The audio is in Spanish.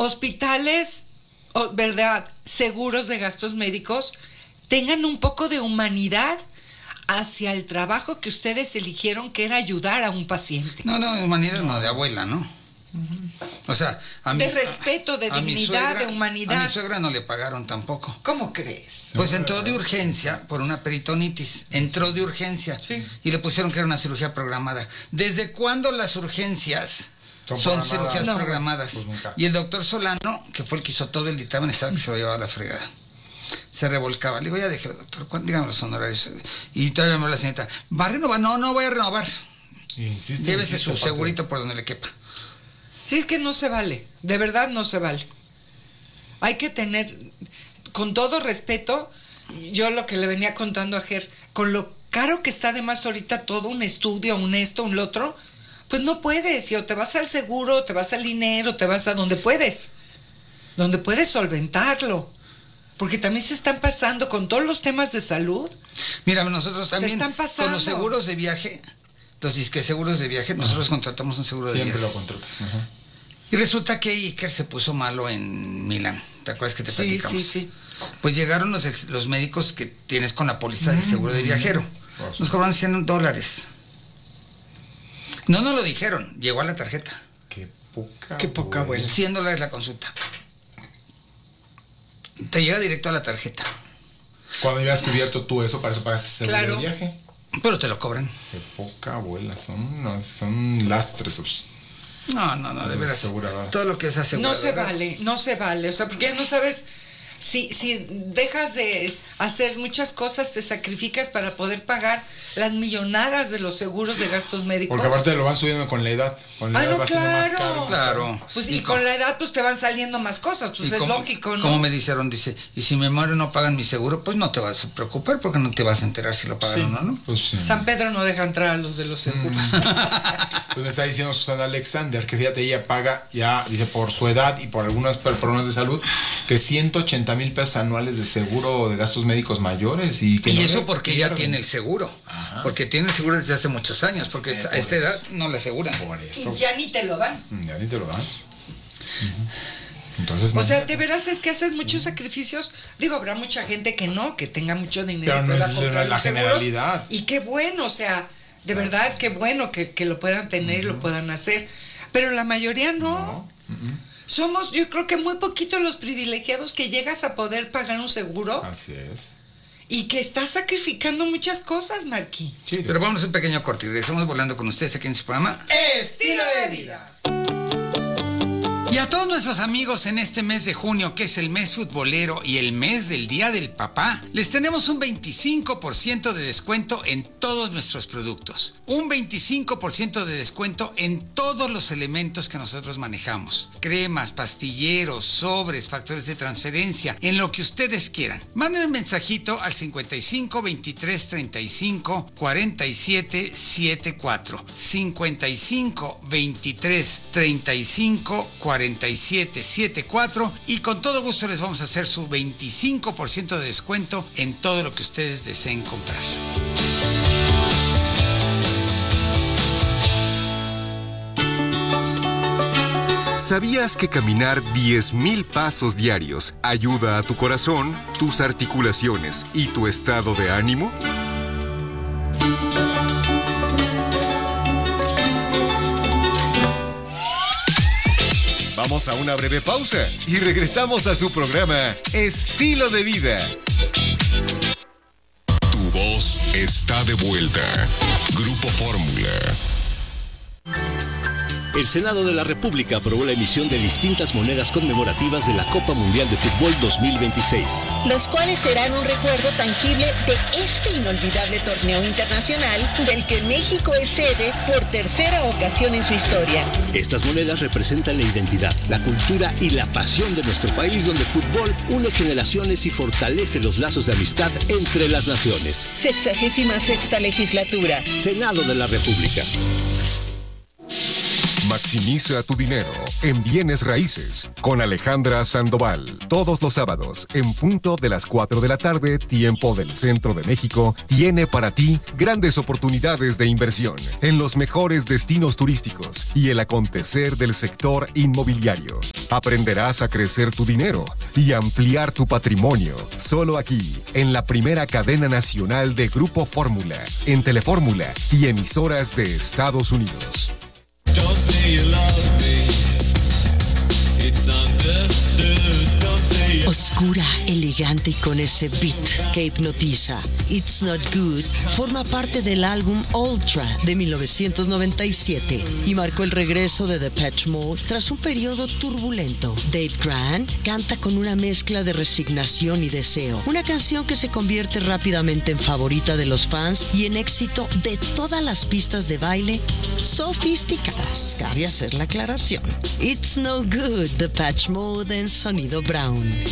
hospitales, ¿verdad? Seguros de gastos médicos, tengan un poco de humanidad hacia el trabajo que ustedes eligieron, que era ayudar a un paciente. No, humanidad no, de abuela, ¿no? O sea, de respeto, de dignidad, de humanidad. A mi suegra no le pagaron tampoco. ¿Cómo crees? Pues entró de urgencia por una peritonitis. Entró de urgencia. Sí. Y le pusieron que era una cirugía programada. ¿Desde cuándo las urgencias son cirugías programadas? Pues y el doctor Solano, que fue el que hizo todo el dictamen, estaba que se lo llevaba a la fregada. Se revolcaba. Le digo, ya déjelo, doctor, dígame los honorarios. Y todavía me habló la señorita, ¿va a renovar? No voy a renovar. Llévese su segurito por donde le quepa. Es que no se vale, de verdad no se vale. Hay que tener, con todo respeto, yo lo que le venía contando a Ger, con lo caro que está además ahorita todo, un estudio, un esto, un lo otro, pues no puedes, y o te vas al seguro, te vas al dinero, te vas a donde puedes solventarlo. Porque también se están pasando con todos los temas de salud. Mira, nosotros también, se están pasando. Con los seguros de viaje, los disque seguros de viaje, nosotros contratamos un seguro de viaje. Siempre lo contratas. Ajá. Y resulta que Iker se puso malo en Milán. ¿Te acuerdas que te platicamos? Sí. Pues llegaron los médicos que tienes con la póliza del seguro de viajero. Nos cobraron $100. No nos lo dijeron, llegó a la tarjeta. Qué poca abuela. $100 la consulta. Te llega directo a la tarjeta. Cuando ya has cubierto tú eso, para eso pagas ese seguro de viaje. Pero te lo cobran. Qué poca abuela, son lastres. No, de veras. Todo lo que es aseguradora. No se vale. O sea, porque ya no sabes si dejas de hacer muchas cosas, te sacrificas para poder pagar las millonadas de los seguros de gastos médicos. Porque aparte lo van subiendo con la edad. Con la edad va siendo más caro. Claro. Pues, y con la edad, pues te van saliendo más cosas, pues es lógico, ¿no? Como me dijeron, dice, y si me muero y no pagan mi seguro, pues no te vas a preocupar porque no te vas a enterar si lo pagaron o no. Pues sí. San Pedro no deja entrar a los de los seguros. Pues me está diciendo Susana Alexander que fíjate, ella paga ya, dice, por su edad y por algunos problemas de salud, que 180,000 pesos anuales de seguro de gastos médicos mayores. Y eso porque ella tiene el seguro. Ajá. Porque tiene el seguro desde hace muchos años, porque a esta edad no le aseguran. Por eso. Y ya ni te lo dan. Entonces, o sea, de veras es que haces muchos sacrificios. Digo, habrá mucha gente que no, que tenga mucho dinero. Pero no es la generalidad. Y qué bueno, o sea, de verdad, qué bueno que lo puedan tener y lo puedan hacer. Pero la mayoría no. Somos, yo creo que muy poquitos los privilegiados que llegas a poder pagar un seguro. Así es. Y que estás sacrificando muchas cosas, Marquí. Sí, pero vamos a un pequeño corte y regresamos volando con ustedes aquí en su programa Estilo de Vida. Y a todos nuestros amigos en este mes de junio, que es el mes futbolero y el mes del Día del Papá, les tenemos un 25% de descuento en todos nuestros productos. Un 25% de descuento en todos los elementos que nosotros manejamos. Cremas, pastilleros, sobres, factores de transferencia, en lo que ustedes quieran. Manden un mensajito al 55 23 35 47 74. 55 23 35 4774 y con todo gusto les vamos a hacer su 25% de descuento en todo lo que ustedes deseen comprar. ¿Sabías que caminar 10,000 pasos diarios ayuda a tu corazón, tus articulaciones y tu estado de ánimo? Vamos a una breve pausa y regresamos a su programa Estilo de Vida. Tu voz está de vuelta. Grupo Fórmula. El Senado de la República aprobó la emisión de distintas monedas conmemorativas de la Copa Mundial de Fútbol 2026. Los cuales serán un recuerdo tangible de este inolvidable torneo internacional del que México es sede por tercera ocasión en su historia. Estas monedas representan la identidad, la cultura y la pasión de nuestro país, donde el fútbol une generaciones y fortalece los lazos de amistad entre las naciones. 66ª legislatura. Senado de la República. Maximiza tu dinero en bienes raíces con Alejandra Sandoval. Todos los sábados, en punto de las 4 de la tarde, tiempo del Centro de México, tiene para ti grandes oportunidades de inversión en los mejores destinos turísticos y el acontecer del sector inmobiliario. Aprenderás a crecer tu dinero y ampliar tu patrimonio. Solo aquí, en la primera cadena nacional de Grupo Fórmula, en Telefórmula y emisoras de Estados Unidos. Don't say you love me. It's understood. Don't say you... Oscura, elegante y con ese beat que hipnotiza. It's Not Good forma parte del álbum Ultra de 1997 y marcó el regreso de Depeche Mode tras un periodo turbulento. Dave Grant canta con una mezcla de resignación y deseo, una canción que se convierte rápidamente en favorita de los fans y en éxito de todas las pistas de baile sofisticadas. Cabe hacer la aclaración. It's No Good, Depeche Mode en Sonido Brown.